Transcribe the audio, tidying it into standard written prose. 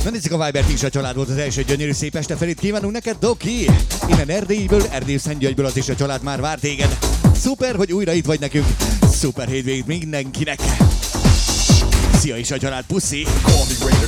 Na nézzük a Viber Tisha család volt az első gyönyörű szép este felét kívánunk neked, Doki! Innen Erdélyből, Erdély-Szentgyörgyből a Tisha család már vár téged. Szuper, hogy újra itt vagy nekünk. Szuper hétvégét mindenkinek. Szia is a család, puszi!